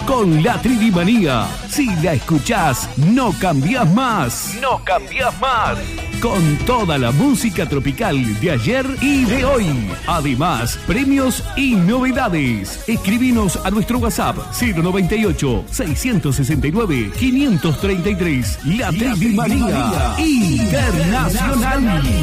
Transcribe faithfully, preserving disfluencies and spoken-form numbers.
con la Trivimanía. Si la escuchás, no cambiás más. No cambiás más. Con toda la música tropical de ayer y de hoy. Además, premios y novedades. Escribinos a nuestro WhatsApp cero noventa y ocho, seiscientos sesenta y nueve, quinientos treinta y tres. La Trivimanía Internacional.